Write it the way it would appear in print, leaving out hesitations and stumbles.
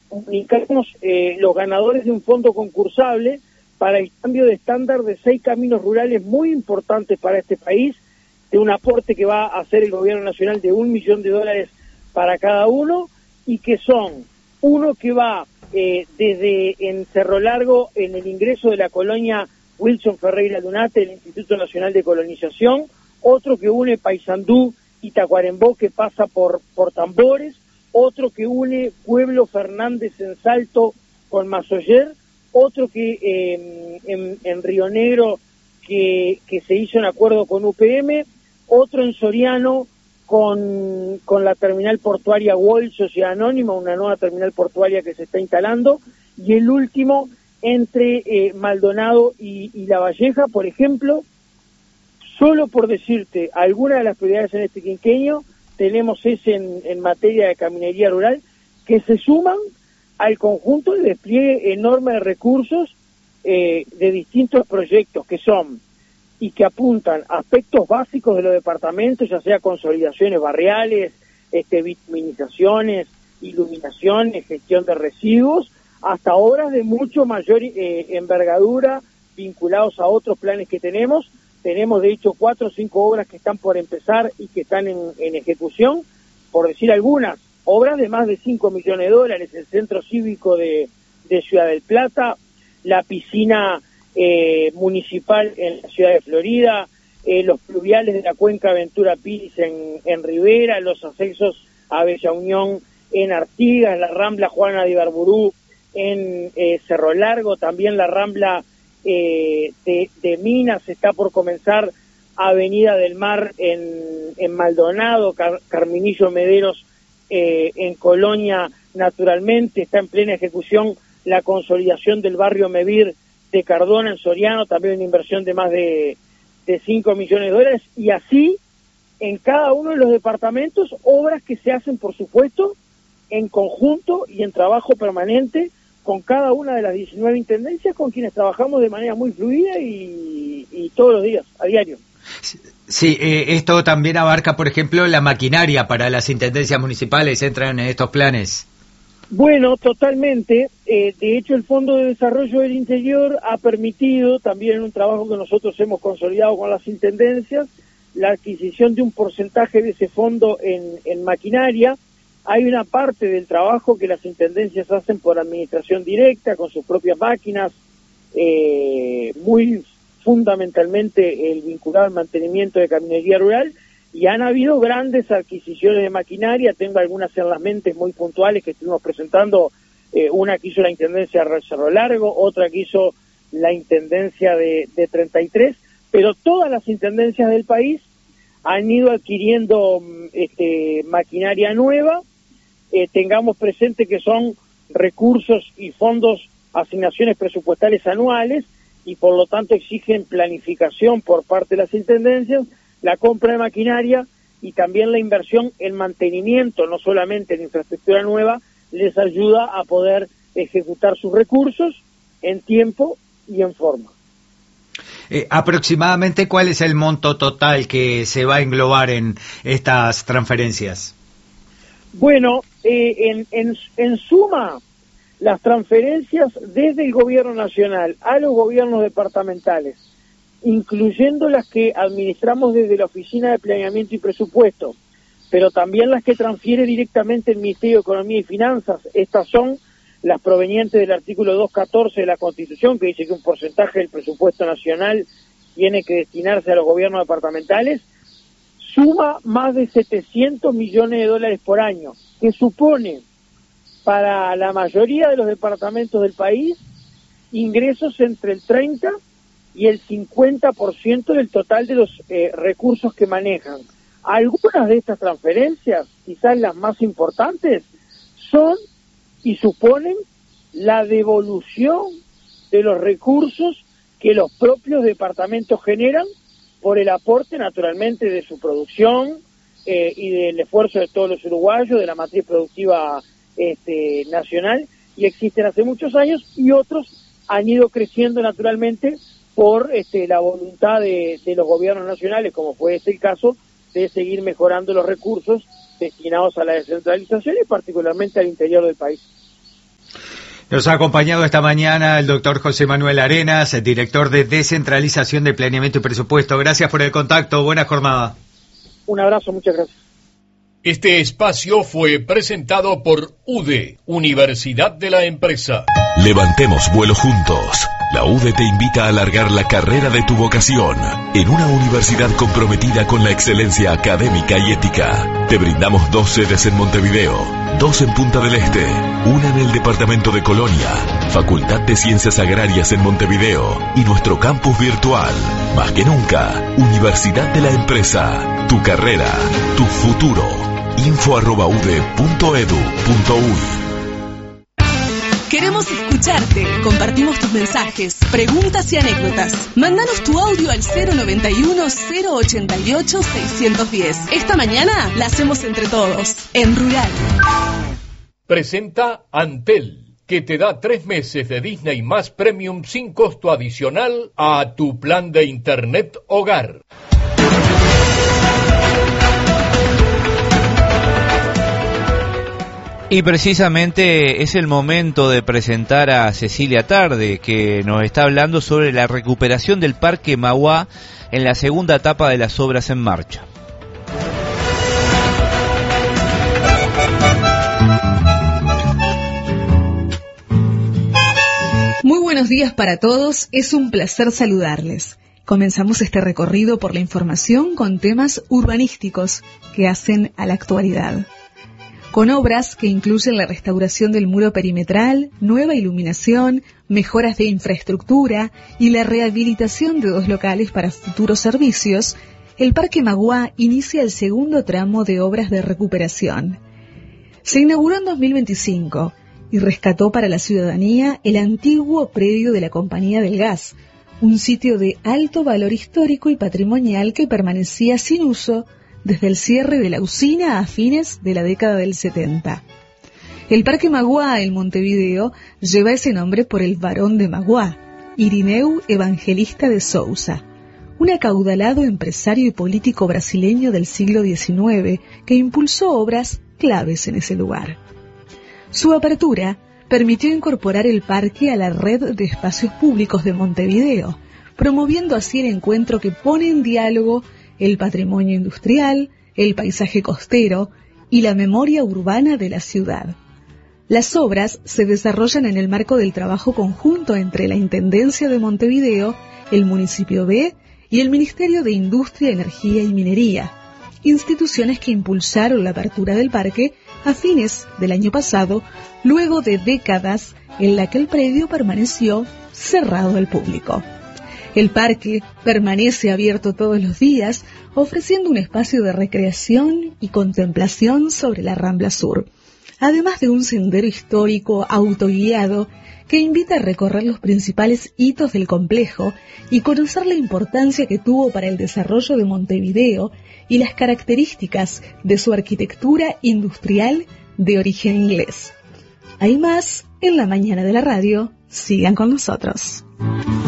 comunicamos los ganadores de un fondo concursable para el cambio de estándar de 6 caminos rurales muy importantes para este país, de un aporte que va a hacer el gobierno nacional de $1 millón para cada uno, y que son uno que va desde en Cerro Largo, en el ingreso de la colonia Wilson Ferreira Lunate, el Instituto Nacional de Colonización, otro que une Paysandú y Tacuarembó, que pasa por Tambores, otro que une Pueblo Fernández en Salto con Mazoyer, otro que en Río Negro que se hizo en acuerdo con UPM, otro en Soriano con la terminal portuaria Wall Sociedad Anónima, una nueva terminal portuaria que se está instalando, y el último entre Maldonado y La Valleja, por ejemplo. Solo por decirte algunas de las prioridades en este quinquenio, tenemos ese en materia de caminería rural, que se suman al conjunto de despliegue enorme de recursos de distintos proyectos que son y que apuntan a aspectos básicos de los departamentos, ya sea consolidaciones barriales, vitaminizaciones, iluminaciones, gestión de residuos, hasta obras de mucho mayor envergadura vinculados a otros planes que tenemos. Tenemos de hecho 4 o 5 obras que están por empezar y que están en ejecución, por decir algunas, obras de más de $5 millones, el centro cívico de Ciudad del Plata, la piscina municipal en la ciudad de Florida, los pluviales de la cuenca Ventura Piris en Rivera, los accesos a Bella Unión en Artigas, la rambla Juana de Ibarburú en Cerro Largo, también la rambla de Minas, está por comenzar Avenida del Mar en Maldonado, Carminillo Mederos en Colonia, naturalmente, está en plena ejecución la consolidación del barrio Mevir de Cardona en Soriano, también una inversión de más de $5 millones, y así en cada uno de los departamentos, obras que se hacen, por supuesto, en conjunto y en trabajo permanente con cada una de las 19 intendencias, con quienes trabajamos de manera muy fluida y todos los días, a diario. Sí, esto también abarca, por ejemplo, la maquinaria para las intendencias municipales, ¿entran en estos planes? Bueno, totalmente. De hecho, el Fondo de Desarrollo del Interior ha permitido, también en un trabajo que nosotros hemos consolidado con las intendencias, la adquisición de un porcentaje de ese fondo en maquinaria. Hay una parte del trabajo que las intendencias hacen por administración directa, con sus propias máquinas, muy fundamentalmente el vinculado al mantenimiento de caminería rural, y han habido grandes adquisiciones de maquinaria. Tengo algunas en las mentes muy puntuales que estuvimos presentando, una que hizo la Intendencia de Cerro Largo, otra que hizo la Intendencia de 33, pero todas las intendencias del país han ido adquiriendo maquinaria nueva. Tengamos presente que son recursos y fondos, asignaciones presupuestales anuales, y por lo tanto exigen planificación por parte de las intendencias, la compra de maquinaria y también la inversión en mantenimiento, no solamente en infraestructura nueva, les ayuda a poder ejecutar sus recursos en tiempo y en forma. Aproximadamente, ¿cuál es el monto total que se va a englobar en estas transferencias? Bueno, en suma, las transferencias desde el gobierno nacional a los gobiernos departamentales, incluyendo las que administramos desde la Oficina de Planeamiento y Presupuesto, pero también las que transfiere directamente el Ministerio de Economía y Finanzas. Estas son las provenientes del artículo 214 de la Constitución, que dice que un porcentaje del presupuesto nacional tiene que destinarse a los gobiernos departamentales, suma más de $700 millones por año, que supone para la mayoría de los departamentos del país ingresos entre el 30 y el 50% del total de los recursos que manejan. Algunas de estas transferencias, quizás las más importantes, son y suponen la devolución de los recursos que los propios departamentos generan por el aporte, naturalmente, de su producción y del esfuerzo de todos los uruguayos, de la matriz productiva nacional, y existen hace muchos años, y otros han ido creciendo naturalmente por la voluntad de los gobiernos nacionales, como fue el caso, de seguir mejorando los recursos destinados a la descentralización y particularmente al interior del país. Nos ha acompañado esta mañana el doctor José Manuel Arenas, el director de Descentralización de Planeamiento y Presupuesto. Gracias por el contacto, buena jornada. Un abrazo, muchas gracias. Este espacio fue presentado por UDE, Universidad de la Empresa. Levantemos vuelo juntos. La UDE te invita a alargar la carrera de tu vocación en una universidad comprometida con la excelencia académica y ética. Te brindamos 2 sedes en Montevideo, 2 en Punta del Este, una en el departamento de Colonia, Facultad de Ciencias Agrarias en Montevideo y nuestro campus virtual. Más que nunca, Universidad de la Empresa. Tu carrera, tu futuro. info@ude.edu.uy. Queremos escucharte. Compartimos tus mensajes, preguntas y anécdotas. Mándanos tu audio al 091-088-610. Esta mañana la hacemos entre todos, en Rural. Presenta Antel, que te da 3 meses de Disney más Premium sin costo adicional a tu plan de Internet hogar. Y precisamente es el momento de presentar a Cecilia Tarde, que nos está hablando sobre la recuperación del Parque Magua en la segunda etapa de las obras en marcha. Muy buenos días para todos, es un placer saludarles. Comenzamos este recorrido por la información con temas urbanísticos que hacen a la actualidad. Con obras que incluyen la restauración del muro perimetral, nueva iluminación, mejoras de infraestructura y la rehabilitación de 2 locales para futuros servicios, el Parque Magua inicia el segundo tramo de obras de recuperación. Se inauguró en 2025 y rescató para la ciudadanía el antiguo predio de la Compañía del Gas, un sitio de alto valor histórico y patrimonial que permanecía sin uso desde el cierre de la usina a fines de la década del 70. El Parque Magua en Montevideo lleva ese nombre por el barón de Magua, Irineu Evangelista de Souza, un acaudalado empresario y político brasileño del siglo XIX que impulsó obras claves en ese lugar. Su apertura permitió incorporar el parque a la red de espacios públicos de Montevideo, promoviendo así el encuentro que pone en diálogo el patrimonio industrial, el paisaje costero y la memoria urbana de la ciudad. Las obras se desarrollan en el marco del trabajo conjunto entre la Intendencia de Montevideo, el Municipio B y el Ministerio de Industria, Energía y Minería, instituciones que impulsaron la apertura del parque a fines del año pasado, luego de décadas en la que el predio permaneció cerrado al público. El parque permanece abierto todos los días, ofreciendo un espacio de recreación y contemplación sobre la Rambla Sur, además de un sendero histórico autoguiado que invita a recorrer los principales hitos del complejo y conocer la importancia que tuvo para el desarrollo de Montevideo y las características de su arquitectura industrial de origen inglés. Hay más en la mañana de la radio. Sigan con nosotros.